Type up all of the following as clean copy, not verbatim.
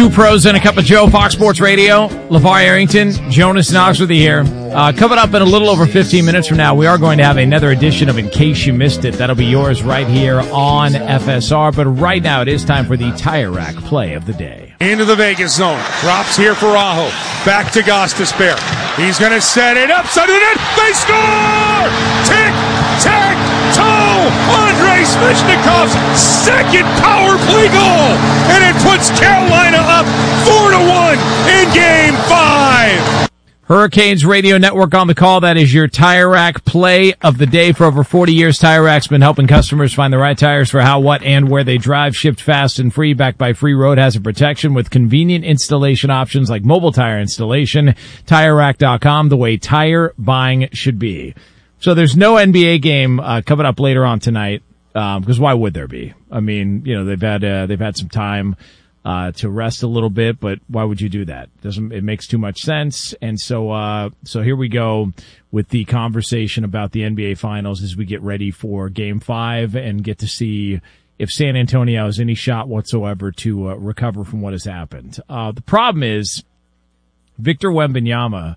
Two pros and a cup of Joe, Fox Sports Radio. LeVar Arrington, Jonas Noxworthy here. Coming up in a little over 15 minutes from now, we are going to have another edition of In Case You Missed It. That'll be yours right here on FSR. But right now, it is time for the Tire Rack play of the day. Into the Vegas zone. Drops here for Aho. Back to Gostisbehere. He's going to set it up. Side of the net. They score! Tick, tack, toe! Andrei Svechnikov's second power play goal! And it puts Carolina up 4-1 in Game 5. Hurricanes Radio Network on the call. That is your Tire Rack play of the day. For over 40 years, Tire Rack's been helping customers find the right tires for how, what, and where they drive. Shipped fast and free, backed by free road hazard protection with convenient installation options like mobile tire installation. TireRack.com, the way tire buying should be. So there's no NBA game coming up later on tonight, because why would there be? I mean, you know, they've had some time to rest a little bit, but why would you do that? It makes too much sense. And so here we go with the conversation about the NBA Finals as we get ready for Game 5 and get to see if San Antonio has any shot whatsoever to recover from what has happened. The problem is Victor Wembanyama,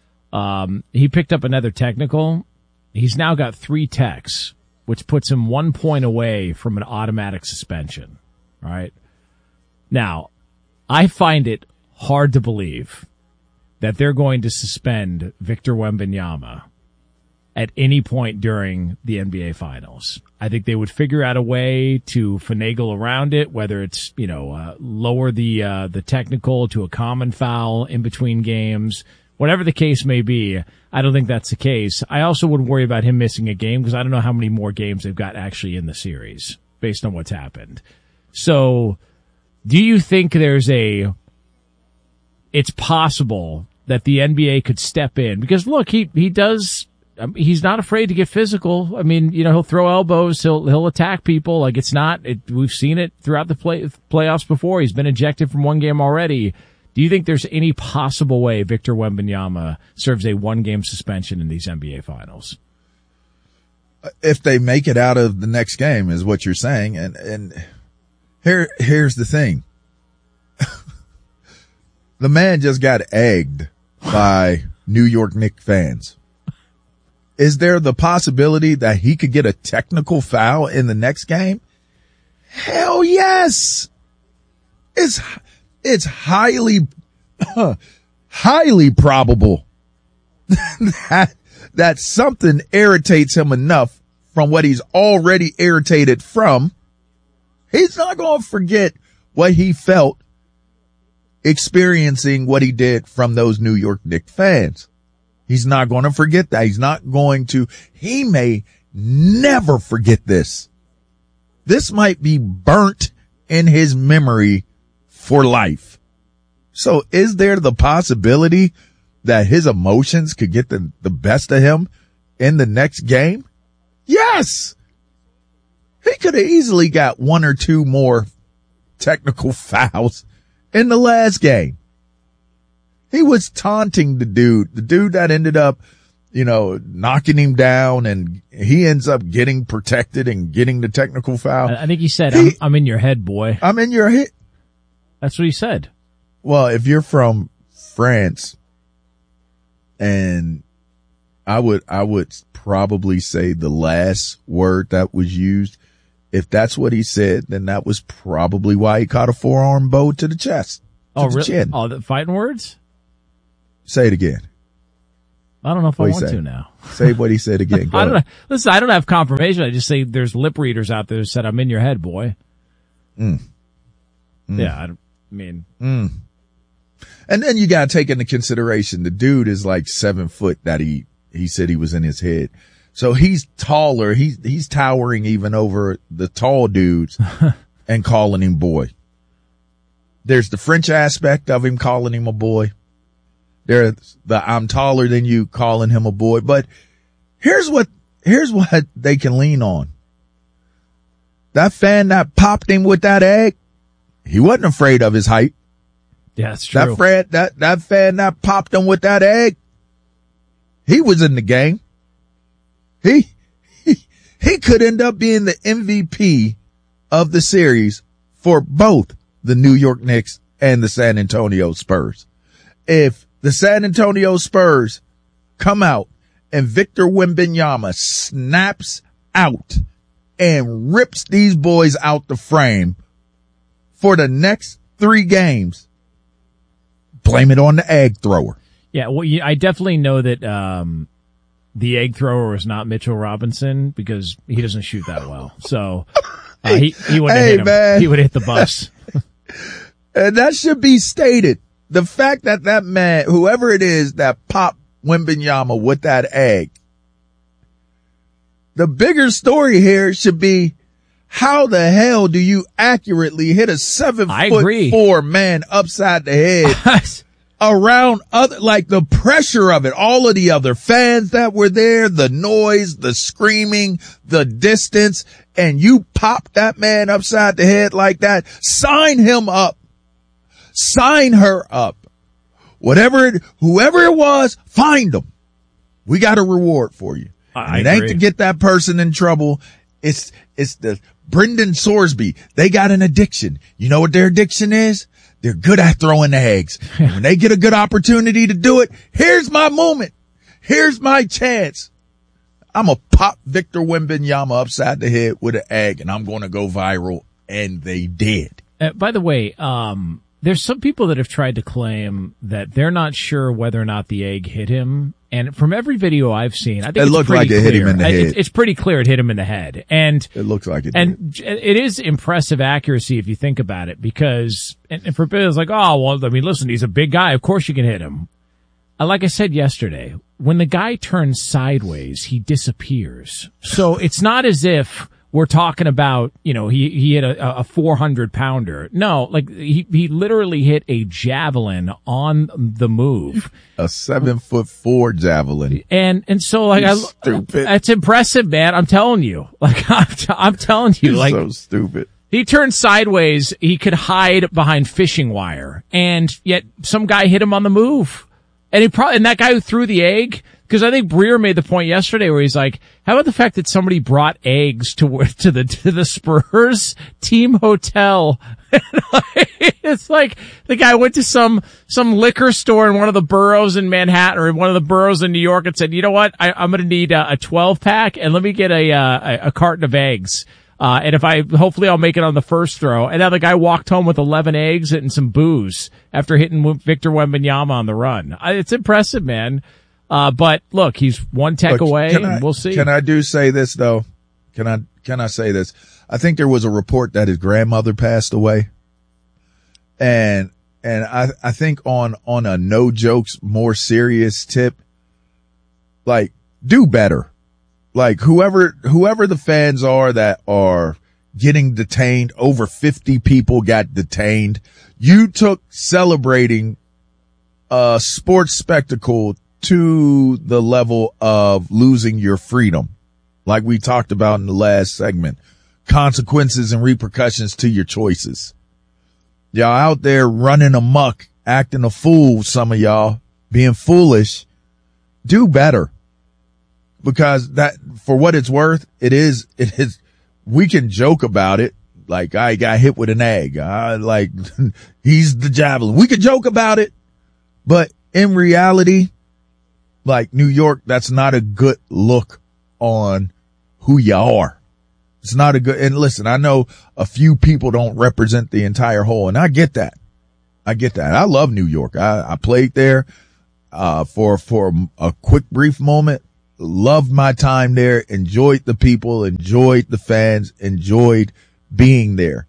he picked up another technical. He's now got 3 techs, which puts him 1 point away from an automatic suspension. All right. Now, I find it hard to believe that they're going to suspend Victor Wembanyama at any point during the NBA Finals. I think they would figure out a way to finagle around it, whether it's, lower the technical to a common foul in between games. Whatever the case may be, I don't think that's the case. I also wouldn't worry about him missing a game because I don't know how many more games they've got actually in the series based on what's happened. So, do you think it's possible that the NBA could step in? Because look, he does, he's not afraid to get physical. I mean, he'll throw elbows, he'll attack people. Like we've seen it throughout the playoffs before. He's been ejected from one game already. Do you think there's any possible way Victor Wembanyama serves a 1-game suspension in these NBA Finals? If they make it out of the next game is what you're saying. And here's the thing. The man just got egged by New York Knicks fans. Is there the possibility that he could get a technical foul in the next game? Hell yes. It's highly probable that something irritates him enough from what he's already irritated from. He's not going to forget what he felt experiencing what he did from those New York Knicks fans. He's not going to forget that. He may never forget this. This might be burnt in his memory for life. So is there the possibility that his emotions could get the best of him in the next game? Yes. He could have easily got 1 or 2 more technical fouls in the last game. He was taunting the dude that ended up, knocking him down, and he ends up getting protected and getting the technical foul. I think he said, I'm in your head, boy. I'm in your head. That's what he said. Well, if you're from France, and I would probably say the last word that was used, if that's what he said, then that was probably why he caught a forearm bow to the chest. Really? Chin. Oh, the fighting words? Say it again. I don't know if I want to now. Say what he said again. Go ahead. Listen, I don't have confirmation. I just say there's lip readers out there who said, I'm in your head, boy. Yeah, And then you got to take into consideration the dude is like 7 foot that he said he was in his head. So he's taller. He's towering even over the tall dudes and calling him boy. There's the French aspect of him calling him a boy. There's the I'm taller than you calling him a boy. But here's what they can lean on. That fan that popped him with that egg, he wasn't afraid of his height. Yeah, that's true. That fan that popped him with that egg, he was in the game. He could end up being the MVP of the series for both the New York Knicks and the San Antonio Spurs. If the San Antonio Spurs come out and Victor Wembanyama snaps out and rips these boys out the frame for the next 3 games, blame it on the egg thrower. Yeah, well, I definitely know that the egg thrower was not Mitchell Robinson because he doesn't shoot that well. So he wouldn't hit him. Man. He would hit the bus. And that should be stated. The fact that man, whoever it is that popped Wembanyama with that egg, the bigger story here should be, how the hell do you accurately hit a 7'4" man upside the head around other, like the pressure of it, all of the other fans that were there, the noise, the screaming, the distance, and you pop that man upside the head like that? Sign him up. Sign her up. Whoever it was, find them. We got a reward for you. It ain't to get that person in trouble. It's the Brendan Sorsby. They got an addiction. You know what their addiction is? They're good at throwing eggs. And when they get a good opportunity to do it, here's my moment. Here's my chance. I'm going to pop Victor Wembanyama upside the head with an egg, and I'm going to go viral. And they did. By the way, there's some people that have tried to claim that they're not sure whether or not the egg hit him. And from every video I've seen, I think it looked like it hit him in the head. It's pretty clear it hit him in the head. And it looks like it and did. It is impressive accuracy if you think about it, because, and for people, it's like, oh, well, I mean, listen, he's a big guy. Of course you can hit him. Like I said yesterday, when the guy turns sideways, he disappears. So it's not as if we're talking about, he hit a 400 pounder. No, like he literally hit a javelin on the move. A 7'4" javelin. And so like, stupid. That's impressive, man. I'm telling you, like, I'm telling you, like, so stupid. He turned sideways. He could hide behind fishing wire, and yet some guy hit him on the move. And that guy who threw the egg, because I think Breer made the point yesterday where he's like, how about the fact that somebody brought eggs to the Spurs team hotel? It's like the guy went to some liquor store in one of the boroughs in Manhattan or one of the boroughs in New York and said, you know what? I'm going to need a 12 pack and let me get a carton of eggs. And hopefully I'll make it on the first throw. And now the guy walked home with 11 eggs and some booze after hitting Victor Wembanyama on the run. It's impressive, man. But look, he's one tech away, and we'll see. Can I say this though? Can I say this? I think there was a report that his grandmother passed away. And I think on a no jokes, more serious tip, like, do better. Like, whoever the fans are that are getting detained, over 50 people got detained. You took celebrating a sports spectacle to the level of losing your freedom, like we talked about in the last segment. Consequences and repercussions to your choices. Y'all out there running amok, acting a fool, some of y'all, being foolish. Do better. Because that, for what it's worth, it is, we can joke about it. Like, I got hit with an egg. Like, he's the javelin. We could joke about it. But in reality, like, New York, that's not a good look on who you are. It's not a good, and listen, I know a few people don't represent the entire whole, and I get that. I love New York. I played there, for a quick, brief moment. Loved my time there, enjoyed the people, enjoyed the fans, enjoyed being there.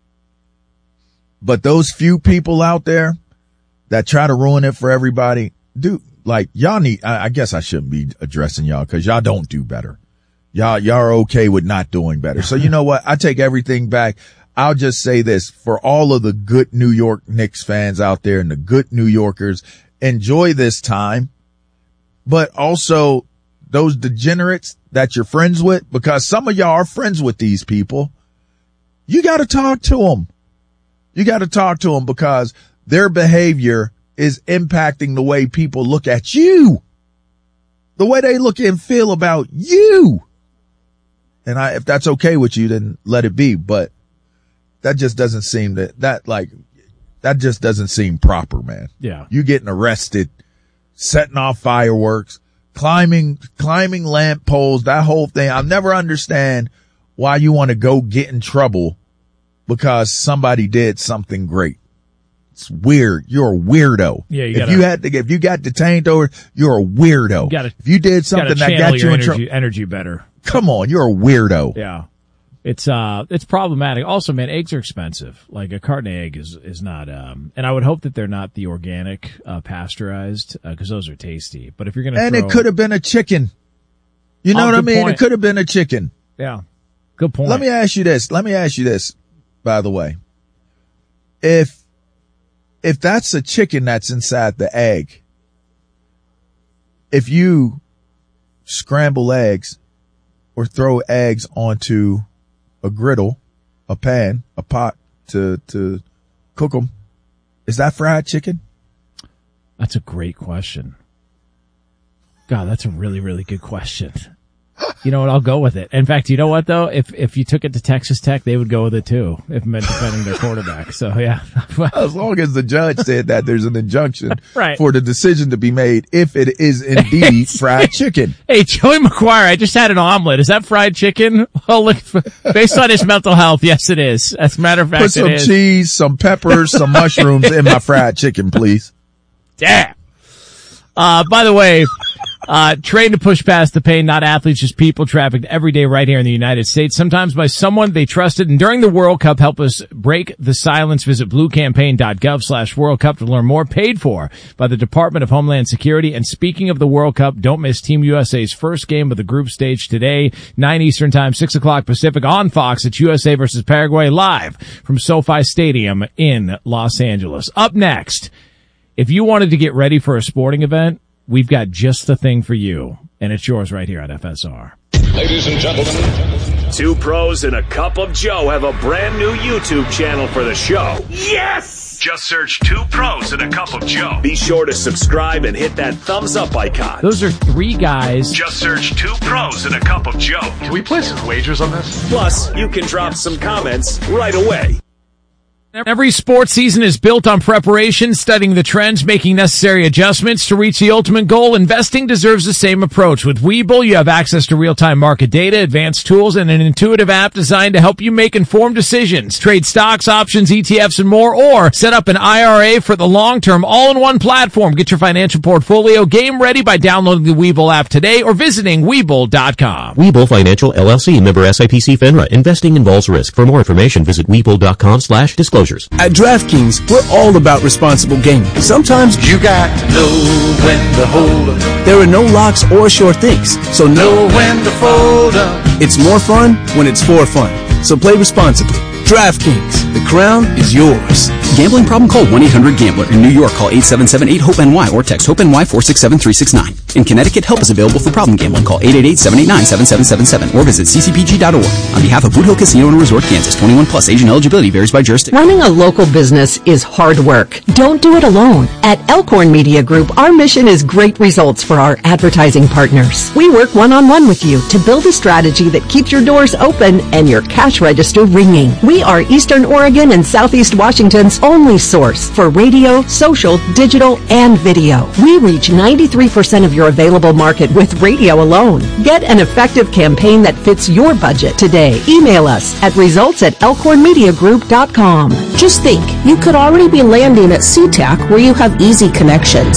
But those few people out there that try to ruin it for everybody, like, y'all need, I guess I shouldn't be addressing y'all because y'all don't do better. Y'all are okay with not doing better. So you know what? I take everything back. I'll just say this, for all of the good New York Knicks fans out there and the good New Yorkers, enjoy this time, but also those degenerates that you're friends with, because some of y'all are friends with these people. You got to talk to them. You got to talk to them because their behavior is impacting the way people look at you, the way they look and feel about you. And if that's okay with you, then let it be. But that just doesn't seem that like, That just doesn't seem proper, man. Yeah. You getting arrested, setting off fireworks, climbing lamp poles, that whole thing. I'll never understand why you want to go get in trouble because somebody did something great. It's weird. You're a weirdo. Yeah, if you got detained over, you're a weirdo. If you did something that got you in trouble, energy better. Come on, you're a weirdo. Yeah. It's problematic. Also, man, eggs are expensive. Like a carton of egg is not, and I would hope that they're not the organic, pasteurized, cause those are tasty. But if you're going to it could have been a chicken. You know what I mean? Point. It could have been a chicken. Yeah. Good point. Let me ask you this, by the way. If that's a chicken that's inside the egg, if you scramble eggs or throw eggs onto a griddle, a pan, a pot to cook them, is that fried chicken? That's a great question. God, that's a really, really good question. You know what? I'll go with it. In fact, you know what though? If you took it to Texas Tech, they would go with it too, if it meant defending their quarterback. So yeah. As long as the judge said that there's an injunction right. for the decision to be made if it is indeed fried chicken. Hey, Joey McGuire, I just had an omelet. Is that fried chicken? Well, look, based on his mental health, yes it is. As a matter of fact, put some cheese, some peppers, some mushrooms in my fried chicken, please. Damn. By the way, trained to push past the pain, not athletes, just people trafficked every day right here in the United States, sometimes by someone they trusted. And during the World Cup, help us break the silence. Visit bluecampaign.gov/World Cup to learn more. Paid for by the Department of Homeland Security. And speaking of the World Cup, don't miss Team USA's first game of the group stage today, 9 Eastern time, 6 o'clock Pacific on Fox. It's USA versus Paraguay live from SoFi Stadium in Los Angeles. Up next, if you wanted to get ready for a sporting event, we've got just the thing for you, and it's yours right here on FSR. Ladies and gentlemen, Two Pros and a Cup of Joe have a brand new YouTube channel for the show. Yes! Just search Two Pros and a Cup of Joe. Be sure to subscribe and hit that thumbs up icon. Those are three guys. Just search Two Pros and a Cup of Joe. Can we place some wagers on this? Plus, you can drop some comments right away. Every sports season is built on preparation, studying the trends, making necessary adjustments to reach the ultimate goal. Investing deserves the same approach. With Webull, you have access to real-time market data, advanced tools, and an intuitive app designed to help you make informed decisions. Trade stocks, options, ETFs, and more, or set up an IRA for the long term, all in one platform. Get your financial portfolio game ready by downloading the Webull app today or visiting Webull.com. Webull Financial LLC, member SIPC FINRA. Investing involves risk. For more information, visit Webull.com/disclosures. At DraftKings, we're all about responsible gaming. Sometimes you got to know when to hold up. There are no locks or sure things, so know when to fold up. It's more fun when it's for fun. So play responsibly. DraftKings, the crown is yours. Gambling problem? Call 1-800-GAMBLER. In New York, call 877-8-HOPE-NY or text HOPE-NY 467-369. In Connecticut, help is available for problem gambling. Call 888-789-7777 or visit ccpg.org. On behalf of Boot Hill Casino and Resort, Kansas, 21 plus, age and eligibility varies by jurisdiction. Running a local business is hard work. Don't do it alone. At Elkhorn Media Group, our mission is great results for our advertising partners. We work one-on-one with you to build a strategy that keeps your doors open and your cash register ringing. We are Eastern Oregon and Southeast Washington's only source for radio, social, digital, and video. We reach 93% of your available market with radio alone. Get an effective campaign that fits your budget today. Email us at results@elkhornmediagroup.com. Just think, you could already be landing at SeaTac where you have easy connections.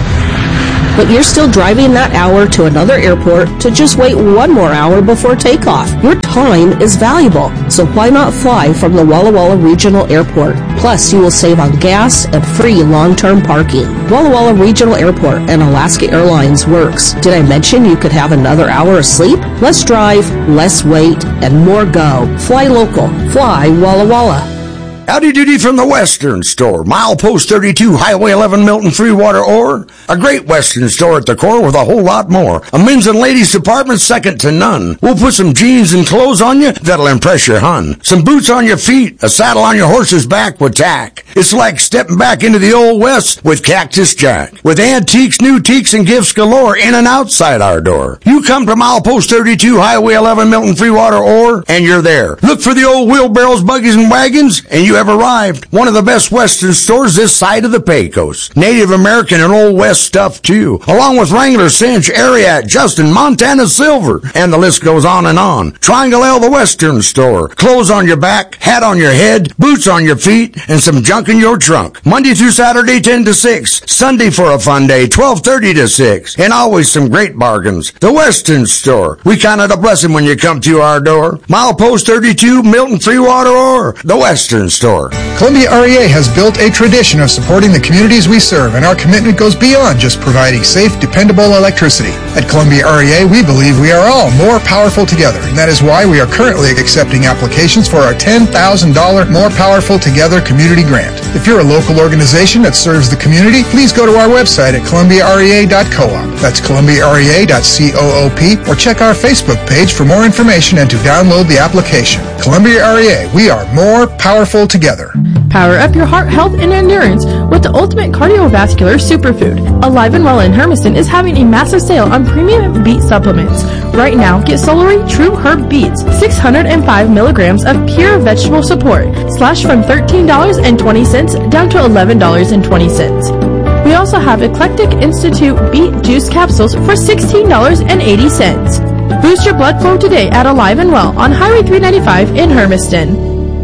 But you're still driving that hour to another airport to just wait one more hour before takeoff. Your time is valuable, so why not fly from the Walla Walla Regional Airport? Plus, you will save on gas and free long-term parking. Walla Walla Regional Airport and Alaska Airlines works. Did I mention you could have another hour of sleep? Less drive, less wait, and more go. Fly local. Fly Walla Walla. Howdy doody from the Western Store. Milepost 32, Highway 11, Milton, Freewater, or a great Western store at the core with a whole lot more. A men's and ladies department second to none. We'll put some jeans and clothes on you that'll impress your hun. Some boots on your feet, a saddle on your horse's back with tack. It's like stepping back into the old West with Cactus Jack. With antiques, new teaks, and gifts galore in and outside our door. You come to Milepost 32, Highway 11, Milton, Freewater, or, and you're there. Look for the old wheelbarrows, buggies, and wagons, and you have arrived. One of the best Western stores this side of the Pecos. Native American and Old West stuff too, along with Wrangler, Cinch, Ariat, Justin, Montana Silver, and the list goes on and on. Triangle L, the Western store. Clothes on your back, hat on your head, boots on your feet, and some junk in your trunk. Monday through Saturday, 10 to 6. Sunday for a fun day, 12:30 to 6. And always some great bargains. The Western store. We count it a blessing when you come to our door. Milepost 32, Milton Free Water Ore. The Western store. Columbia REA has built a tradition of supporting the communities we serve, and our commitment goes beyond just providing safe, dependable electricity. At Columbia REA, we believe we are all more powerful together, and that is why we are currently accepting applications for our $10,000 More Powerful Together community grant. If you're a local organization that serves the community, please go to our website at columbiarea.coop. That's columbiarea.coop, or check our Facebook page for more information and to download the application. Columbia REA, we are more powerful together. Power up your heart health and endurance with the ultimate cardiovascular superfood. Alive and Well in Hermiston is having a massive sale on premium beet supplements. Right now, get Solary True Herb Beets, 605 milligrams of pure vegetable support, slashed from $13.20 down to $11.20. We also have Eclectic Institute Beet Juice Capsules for $16.80. Boost your blood flow today at Alive and Well on Highway 395 in Hermiston.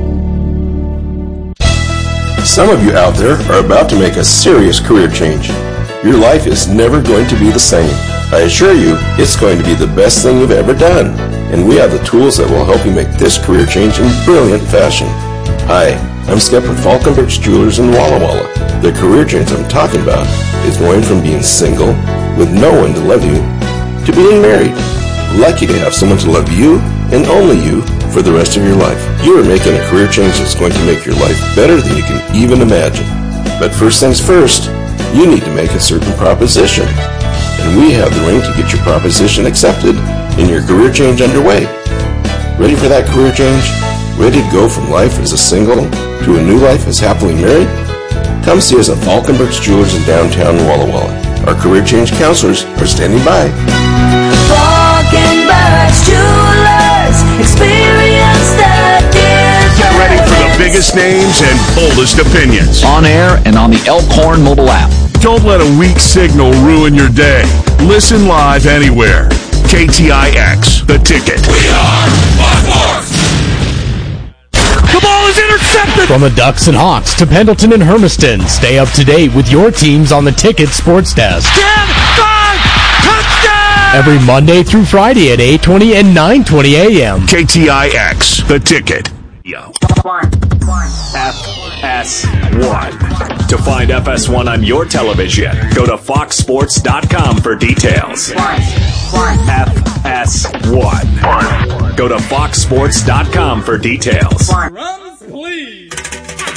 Some of you out there are about to make a serious career change. Your life is never going to be the same. I assure you, it's going to be the best thing you've ever done. And we have the tools that will help you make this career change in brilliant fashion. Hi, I'm Skip from Falkenbergs Jewelers in Walla Walla. The career change I'm talking about is going from being single with no one to love you to being married. Lucky to have someone to love you and only you for the rest of your life. You are making a career change that's going to make your life better than you can even imagine. But first things first, you need to make a certain proposition. And we have the ring to get your proposition accepted and your career change underway. Ready for that career change? Ready to go from life as a single to a new life as happily married? Come see us at Falkenbergs Jewelers in downtown Walla Walla. Our career change counselors are standing by. Falkenbergs Jewelers, experience that difference. Get ready for the biggest names and boldest opinions. On air and on the Elkhorn mobile app. Don't let a weak signal ruin your day. Listen live anywhere. KTIX, The Ticket. We are one force. The ball is intercepted! From the Ducks and Hawks to Pendleton and Hermiston, stay up to date with your teams on the Ticket Sports Desk. 10, 5, touchdown! Every Monday through Friday at 8:20 and 9:20 a.m. KTIX, The Ticket. Yo. FS1. To find FS1 on your television, go to foxsports.com for details. FS1. Go to foxsports.com for details.